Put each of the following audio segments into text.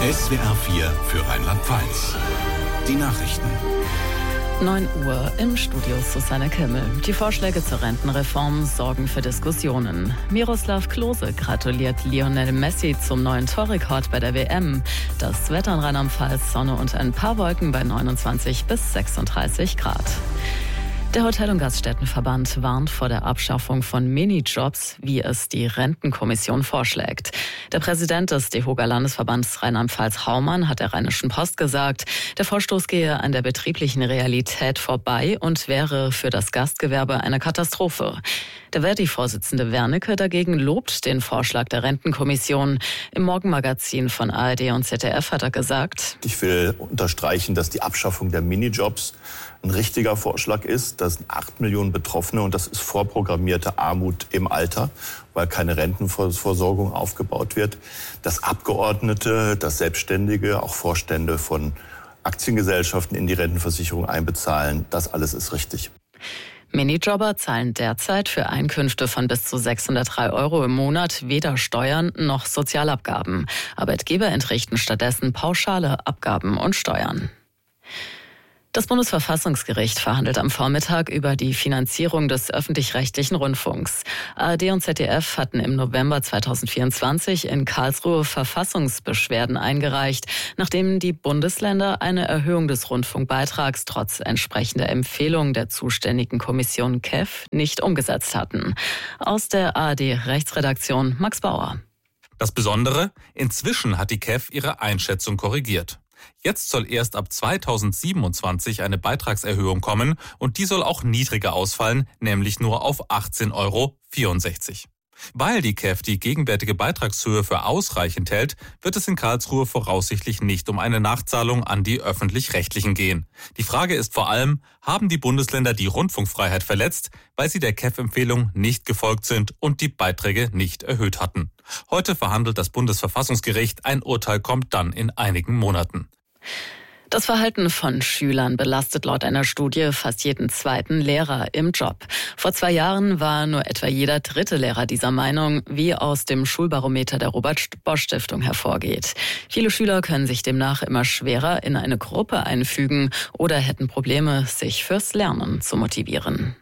SWR 4 für Rheinland-Pfalz. Die Nachrichten. 9 Uhr im Studio Susanne Kimmel. Die Vorschläge zur Rentenreform sorgen für Diskussionen. Miroslav Klose gratuliert Lionel Messi zum neuen Torrekord bei der WM. Das Wetter in Rheinland-Pfalz, Sonne und ein paar Wolken bei 29 bis 36 Grad. Der Hotel- und Gaststättenverband warnt vor der Abschaffung von Minijobs, wie es die Rentenkommission vorschlägt. Der Präsident des DEHOGA Landesverbands Rheinland-Pfalz Haumann hat der Rheinischen Post gesagt, der Vorstoß gehe an der betrieblichen Realität vorbei und wäre für das Gastgewerbe eine Katastrophe. Der Verdi-Vorsitzende Wernicke dagegen lobt den Vorschlag der Rentenkommission. Im Morgenmagazin von ARD und ZDF hat er gesagt: Ich will unterstreichen, dass die Abschaffung der Minijobs ein richtiger Vorschlag ist. Das sind 8 Millionen Betroffene und das ist vorprogrammierte Armut im Alter, weil keine Rentenversorgung aufgebaut wird. Dass Abgeordnete, dass Selbstständige, auch Vorstände von Aktiengesellschaften in die Rentenversicherung einbezahlen, das alles ist richtig. Minijobber zahlen derzeit für Einkünfte von bis zu 603 € im Monat weder Steuern noch Sozialabgaben. Arbeitgeber entrichten stattdessen pauschale Abgaben und Steuern. Das Bundesverfassungsgericht verhandelt am Vormittag über die Finanzierung des öffentlich-rechtlichen Rundfunks. ARD und ZDF hatten im November 2024 in Karlsruhe Verfassungsbeschwerden eingereicht, nachdem die Bundesländer eine Erhöhung des Rundfunkbeitrags trotz entsprechender Empfehlungen der zuständigen Kommission KEF nicht umgesetzt hatten. Aus der ARD-Rechtsredaktion Max Bauer. Das Besondere: Inzwischen hat die KEF ihre Einschätzung korrigiert. Jetzt soll erst ab 2027 eine Beitragserhöhung kommen und die soll auch niedriger ausfallen, nämlich nur auf 18,64 €. Weil die KEF die gegenwärtige Beitragshöhe für ausreichend hält, wird es in Karlsruhe voraussichtlich nicht um eine Nachzahlung an die Öffentlich-Rechtlichen gehen. Die Frage ist vor allem, haben die Bundesländer die Rundfunkfreiheit verletzt, weil sie der KEF-Empfehlung nicht gefolgt sind und die Beiträge nicht erhöht hatten? Heute verhandelt das Bundesverfassungsgericht, ein Urteil kommt dann in einigen Monaten. Das Verhalten von Schülern belastet laut einer Studie fast jeden zweiten Lehrer im Job. Vor 2 Jahren war nur etwa jeder 3. Lehrer dieser Meinung, wie aus dem Schulbarometer der Robert-Bosch-Stiftung hervorgeht. Viele Schüler können sich demnach immer schwerer in eine Gruppe einfügen oder hätten Probleme, sich fürs Lernen zu motivieren.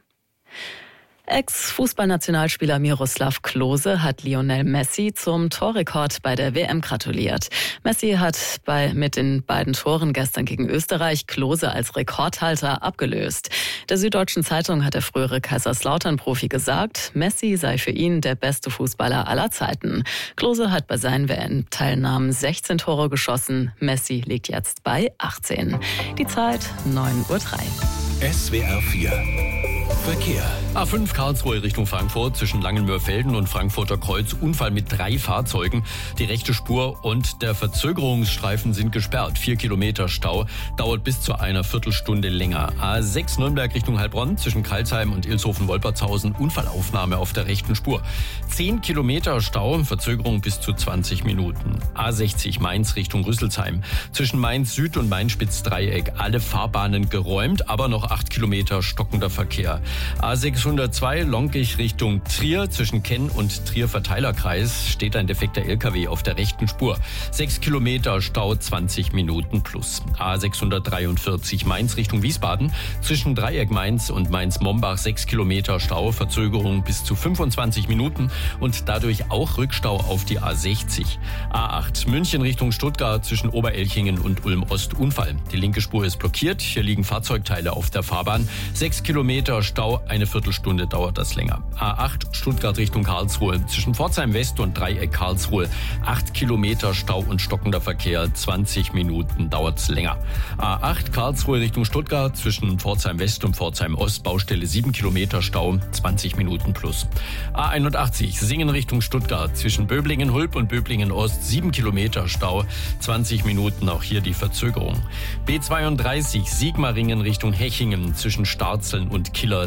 Ex-Fußballnationalspieler Miroslav Klose hat Lionel Messi zum Torrekord bei der WM gratuliert. Messi hat mit den beiden Toren gestern gegen Österreich Klose als Rekordhalter abgelöst. Der Süddeutschen Zeitung hat der frühere Kaiserslautern-Profi gesagt, Messi sei für ihn der beste Fußballer aller Zeiten. Klose hat bei seinen WM-Teilnahmen 16 Tore geschossen. Messi liegt jetzt bei 18. Die Zeit 9:03 Uhr. SWR 4 Verkehr. A5 Karlsruhe Richtung Frankfurt zwischen Langenmörfelden und Frankfurter Kreuz. Unfall mit 3 Fahrzeugen. Die rechte Spur und der Verzögerungsstreifen sind gesperrt. 4 Kilometer Stau. Dauert bis zu einer Viertelstunde länger. A6 Nürnberg Richtung Heilbronn zwischen Karlsheim und Ilshofen-Wolpertshausen. Unfallaufnahme auf der rechten Spur. 10 Kilometer Stau. Verzögerung bis zu 20 Minuten. A60 Mainz Richtung Rüsselsheim. Zwischen Mainz Süd und Mainz-Spitz-Dreieck. Alle Fahrbahnen geräumt, aber noch 8 Kilometer stockender Verkehr. A602 Lonkich Richtung Trier. Zwischen Kenn und Trier Verteilerkreis steht ein defekter LKW auf der rechten Spur. 6 Kilometer Stau, 20 Minuten plus. A643 Mainz Richtung Wiesbaden. Zwischen Dreieck Mainz und Mainz-Mombach 6 Kilometer Stau. Verzögerung bis zu 25 Minuten und dadurch auch Rückstau auf die A60. A8 München Richtung Stuttgart zwischen Oberelchingen und Ulm-Ost Unfall. Die linke Spur ist blockiert. Hier liegen Fahrzeugteile auf der Fahrbahn. 6 Kilometer Stau, eine Viertelstunde dauert das länger. A8 Stuttgart Richtung Karlsruhe. Zwischen Pforzheim West und Dreieck Karlsruhe 8 Kilometer Stau und stockender Verkehr. 20 Minuten dauert's länger. A8 Karlsruhe Richtung Stuttgart. Zwischen Pforzheim West und Pforzheim Ost Baustelle 7 Kilometer Stau. 20 Minuten plus. A81 Singen Richtung Stuttgart. Zwischen Böblingen-Hulb und Böblingen-Ost 7 Kilometer Stau. 20 Minuten, auch hier die Verzögerung. B32 Sigmaringen Richtung Hechingen. Zwischen Starzeln und Killer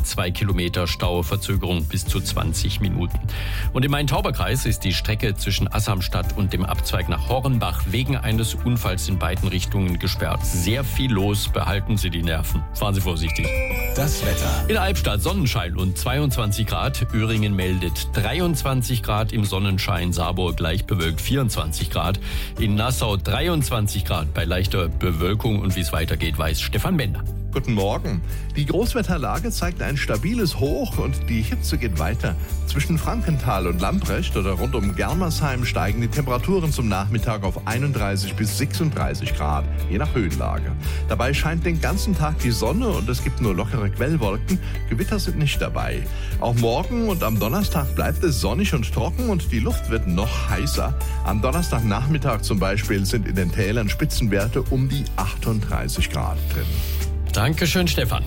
2 Kilometer Stau, Verzögerung bis zu 20 Minuten. Und im Main-Tauber-Kreis ist die Strecke zwischen Assamstadt und dem Abzweig nach Hornbach wegen eines Unfalls in beiden Richtungen gesperrt. Sehr viel los, behalten Sie die Nerven. Fahren Sie vorsichtig. Das Wetter. In Albstadt Sonnenschein und 22 Grad. Öhringen meldet 23 Grad im Sonnenschein. Saarburg leicht bewölkt 24 Grad. In Nassau 23 Grad bei leichter Bewölkung. Und wie es weitergeht, weiß Stefan Bender. Guten Morgen. Die Großwetterlage zeigt ein stabiles Hoch und die Hitze geht weiter. Zwischen Frankenthal und Lamprecht oder rund um Germersheim steigen die Temperaturen zum Nachmittag auf 31 bis 36 Grad, je nach Höhenlage. Dabei scheint den ganzen Tag die Sonne und es gibt nur lockere Quellwolken. Gewitter sind nicht dabei. Auch morgen und am Donnerstag bleibt es sonnig und trocken und die Luft wird noch heißer. Am Donnerstagnachmittag zum Beispiel sind in den Tälern Spitzenwerte um die 38 Grad drin. Dankeschön, Stefan.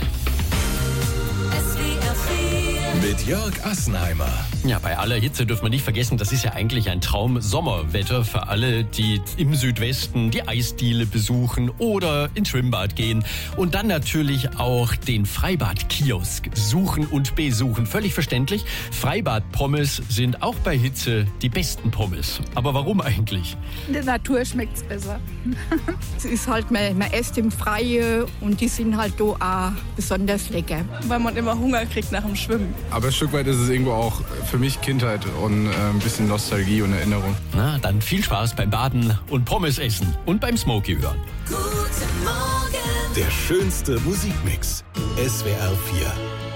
Mit Jörg Assenheimer. Ja, bei aller Hitze dürfen wir nicht vergessen, das ist ja eigentlich ein Traum-Sommerwetter für alle, die im Südwesten die Eisdiele besuchen oder ins Schwimmbad gehen und dann natürlich auch den Freibad-Kiosk suchen und besuchen. Völlig verständlich, Freibad-Pommes sind auch bei Hitze die besten Pommes. Aber warum eigentlich? In der Natur schmeckt's besser. Es ist halt, man isst im Freien und die sind halt da auch besonders lecker. Weil man immer Hunger kriegt nach dem Schwimmen. Aber ein Stück weit ist es irgendwo auch für mich Kindheit und ein bisschen Nostalgie und Erinnerung. Na, dann viel Spaß beim Baden und Pommes essen und beim Smokey hören. Guten Morgen. Der schönste Musikmix. SWR 4.